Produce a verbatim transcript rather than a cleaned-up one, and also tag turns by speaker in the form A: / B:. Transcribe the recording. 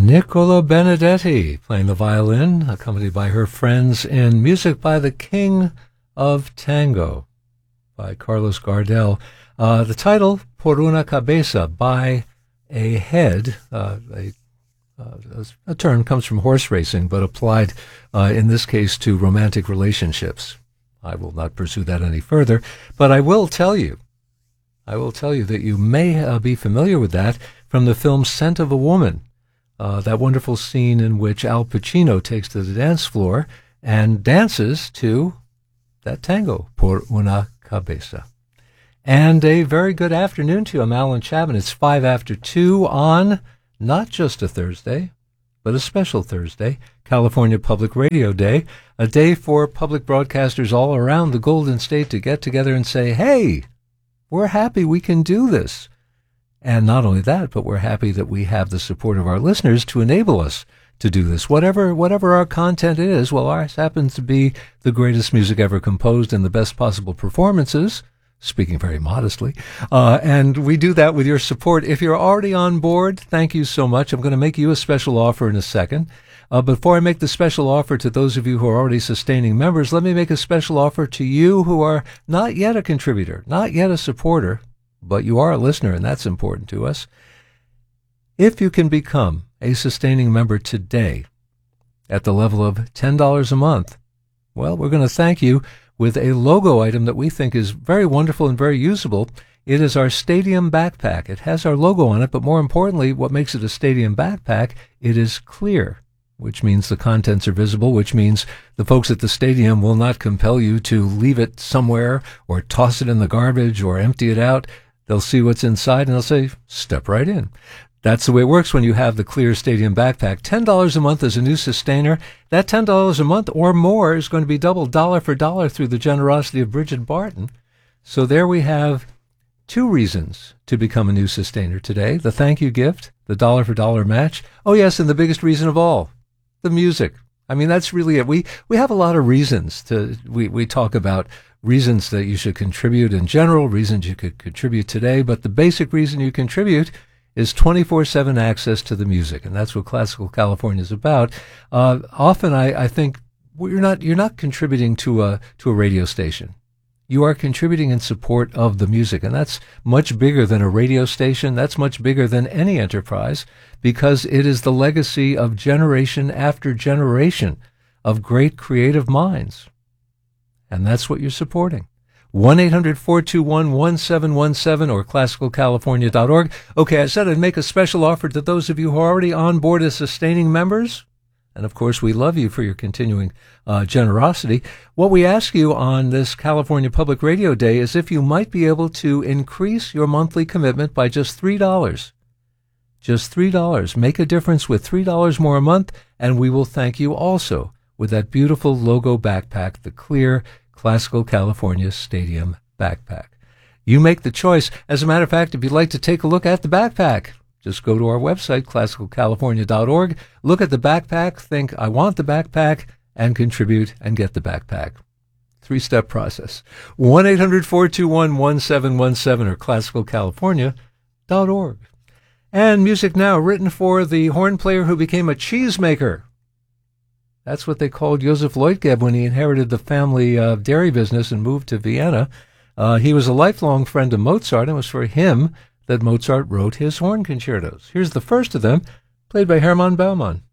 A: Nicola Benedetti playing the violin, accompanied by her friends in Music by the King of Tango by Carlos Gardel. Uh, the title, Por una cabeza, by a head. Uh, a, uh, a term comes from horse racing, but applied uh, in this case to romantic relationships. I will not pursue that any further, but I will tell you, I will tell you that you may uh, be familiar with that from the film Scent of a Woman. Uh, that wonderful scene in which Al Pacino takes to the dance floor and dances to that tango, Por una cabeza. And a very good afternoon to you. I'm Alan Chapman. It's five after two on not just a Thursday, but a special Thursday, California Public Radio Day, a day for public broadcasters all around the Golden State to get together and say, hey, we're happy we can do this. And not only that, but we're happy that we have the support of our listeners to enable us to do this. Whatever whatever our content is, well, ours happens to be the greatest music ever composed and the best possible performances, speaking very modestly. Uh, and we do that with your support. If you're already on board, thank you so much. I'm going to make you a special offer in a second. Uh, before I make the special offer to those of you who are already sustaining members, let me make a special offer to you who are not yet a contributor, not yet a supporter, but you are a listener, and that's important to us. If you can become a sustaining member today at the level of ten dollars a month, well, we're going to thank you with a logo item that we think is very wonderful and very usable. It is our Stadium Backpack. It has our logo on it, but more importantly, what makes it a Stadium Backpack, it is clear, which means the contents are visible, which means the folks at the stadium will not compel you to leave it somewhere or toss it in the garbage or empty it out. They'll see what's inside and they'll say, step right in. That's the way it works when you have the Clear Stadium Backpack. ten dollars a month as a new sustainer. That ten dollars a month or more is going to be doubled dollar for dollar through the generosity of Bridget Barton. So there we have two reasons to become a new sustainer today. The thank you gift, the dollar for dollar match. Oh yes, and the biggest reason of all, the music. I mean, that's really it. We we have a lot of reasons to, we, we talk about reasons that you should contribute in general, reasons you could contribute today, but the basic reason you contribute is twenty-four seven access to the music, and that's what Classical California is about. Uh, often I, I think you're not you're not contributing to a to a radio station. You are contributing in support of the music, and that's much bigger than a radio station. That's much bigger than any enterprise, because it is the legacy of generation after generation of great creative minds. And that's what you're supporting. one eight hundred four two one one seven one seven or classical california dot org. Okay, I said I'd make a special offer to those of you who are already on board as sustaining members. And of course, we love you for your continuing uh, generosity. What we ask you on this California Public Radio Day is if you might be able to increase your monthly commitment by just three dollars. Just three dollars. Make a difference with three dollars more a month, and we will thank you also with that beautiful logo backpack, the Clear Classical California Stadium Backpack. You make the choice. As a matter of fact, if you'd like to take a look at the backpack, just go to our website, classical california dot org, look at the backpack, think, I want the backpack, and contribute and get the backpack. Three-step process. one eight hundred four two one one seven one seven or classical california dot org. And music now written for the horn player who became a cheesemaker. That's what they called Joseph Leutgeb when he inherited the family uh, dairy business and moved to Vienna. Uh, he was a lifelong friend of Mozart, and it was for him that Mozart wrote his horn concertos. Here's the first of them, played by Hermann Baumann.